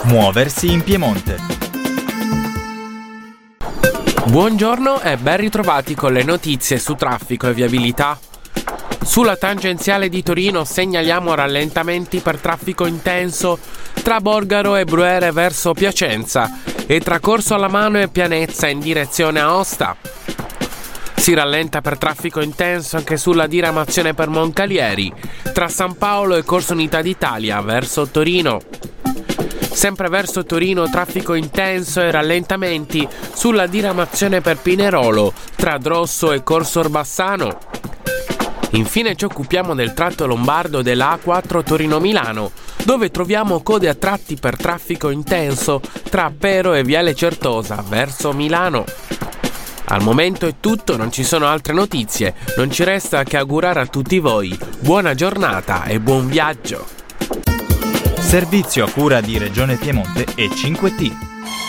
Muoversi in Piemonte. Buongiorno e ben ritrovati con le notizie su traffico e viabilità. Sulla tangenziale di Torino segnaliamo rallentamenti per traffico intenso tra Borgaro e Bruere verso Piacenza e tra Corso alla Mano e Pianezza in direzione Aosta. Si rallenta per traffico intenso anche sulla diramazione per Moncalieri tra San Paolo e Corso Unità d'Italia verso Torino. Sempre verso Torino traffico intenso e rallentamenti sulla diramazione per Pinerolo tra Drosso e Corso Orbassano. Infine ci occupiamo del tratto lombardo della A4 Torino-Milano, dove troviamo code a tratti per traffico intenso tra Pero e Viale Certosa verso Milano. Al momento è tutto, non ci sono altre notizie, non ci resta che augurare a tutti voi buona giornata e buon viaggio. Servizio a cura di Regione Piemonte e 5T.